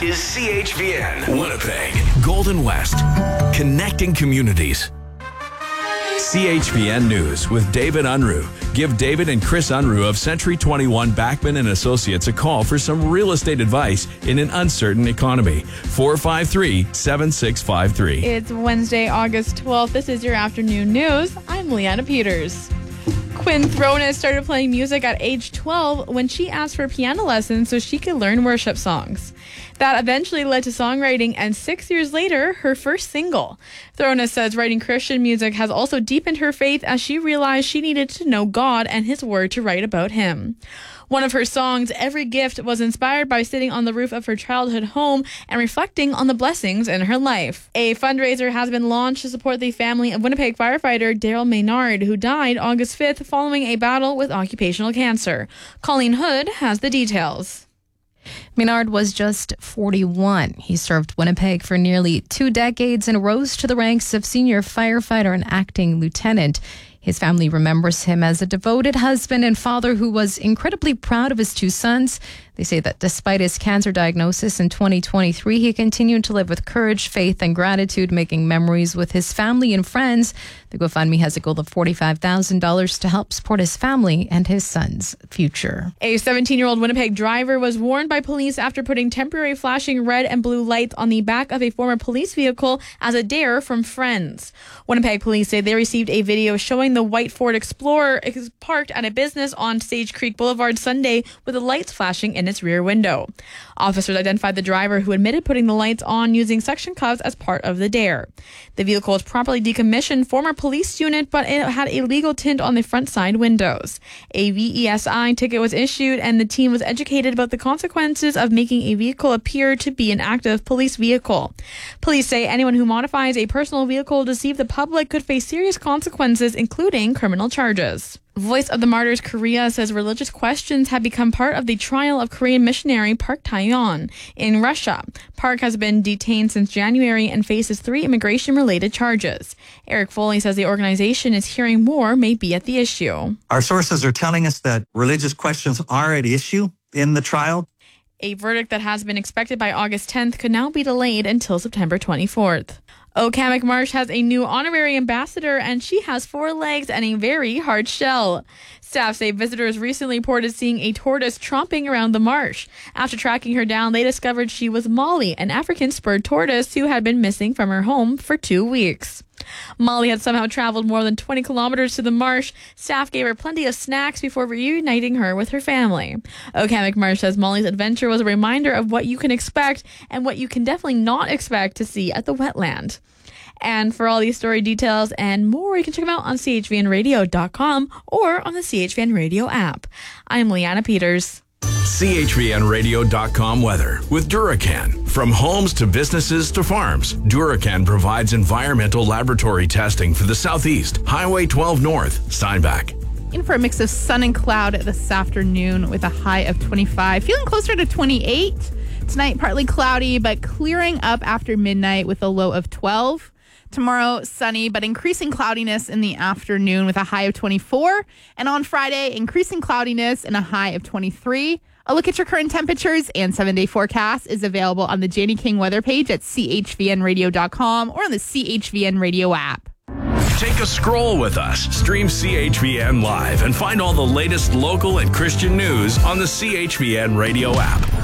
This is CHVN, Winnipeg, Golden West, connecting communities. CHVN News with David Unruh. Give David and Chris Unruh of Century 21 Backman and Associates a call for some real estate advice in an uncertain economy. 453-7653. It's Wednesday, August 12th. This is your afternoon news. I'm Leanna Peters. Quinn Thrones started playing music at age 12 when she asked for piano lessons so she could learn worship songs. That eventually led to songwriting, and 6 years later, her first single. Thrones says writing Christian music has also deepened her faith as she realized she needed to know God and His Word to write about Him. One of her songs, Every Gift, was inspired by sitting on the roof of her childhood home and reflecting on the blessings in her life. A fundraiser has been launched to support the family of Winnipeg firefighter Daryl Maynard, who died August 5th following a battle with occupational cancer. Colleen Hood has the details. Maynard was just 41. He served Winnipeg for nearly 2 decades and rose to the ranks of senior firefighter and acting lieutenant. His family remembers him as a devoted husband and father who was incredibly proud of his 2 sons. They say that despite his cancer diagnosis in 2023, he continued to live with courage, faith, and gratitude, making memories with his family and friends. The GoFundMe has a goal of $45,000 to help support his family and his son's future. A 17-year-old Winnipeg driver was warned by police after putting temporary flashing red and blue lights on the back of a former police vehicle as a dare from friends. Winnipeg police say they received a video showing the white Ford Explorer is parked at a business on Sage Creek Boulevard Sunday with the lights flashing in its rear window. Officers identified the driver, who admitted putting the lights on using suction cups as part of the dare. The vehicle was properly decommissioned former police unit, but it had a legal tint on the front side windows. A VESI ticket was issued, and the team was educated about the consequences of making a vehicle appear to be an active police vehicle. Police say anyone who modifies a personal vehicle to deceive the public could face serious consequences, including criminal charges. Voice of the Martyrs Korea says religious questions have become part of the trial of Korean missionary Park Tae-yeon in Russia. Park has been detained since January and faces 3 immigration-related charges. Eric Foley says the organization is hearing more may be at the issue. Our sources are telling us that religious questions are at issue in the trial. A verdict that has been expected by August 10th could now be delayed until September 24th. Okemuk Marsh has a new honorary ambassador, and she has 4 legs and a very hard shell. Staff say visitors recently reported seeing a tortoise tromping around the marsh. After tracking her down, they discovered she was Molly, an African spurred tortoise who had been missing from her home for 2 weeks. Molly had somehow traveled more than 20 kilometers to the marsh. Staff gave her plenty of snacks before reuniting her with her family. Okemuk Marsh says Molly's adventure was a reminder of what you can expect and what you can definitely not expect to see at the wetland. And for all these story details and more, you can check them out on chvnradio.com or on the CHVN Radio app. I'm Leanna Peters. CHVNradio.com weather with Duracan. From homes to businesses to farms, Duracan provides environmental laboratory testing for the Southeast, Highway 12 North, Steinbach. In for a mix of sun and cloud this afternoon with a high of 25, feeling closer to 28. Tonight, partly cloudy, but clearing up after midnight with a low of 12. Tomorrow, sunny, but increasing cloudiness in the afternoon with a high of 24. And on Friday, increasing cloudiness and a high of 23. A look at your current temperatures and 7-day forecast is available on the Janie King weather page at chvnradio.com or on the CHVN Radio app. Take a scroll with us. Stream CHVN live and find all the latest local and Christian news on the CHVN Radio app.